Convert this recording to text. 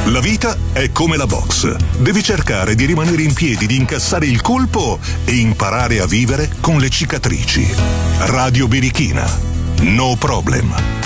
La vita è come la box. Devi cercare di rimanere in piedi, di incassare il colpo e imparare a vivere con le cicatrici. Radio Birichina. No problem.